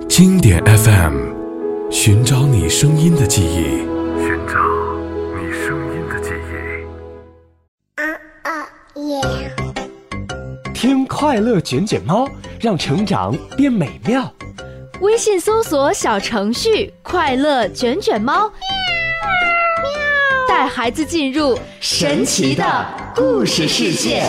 经典 FM， 寻找你声音的记忆，寻找你声音的记忆。 听快乐卷卷猫，让成长变美妙。 微信搜索小程序快乐卷卷猫，带孩子进入神奇的故事世界。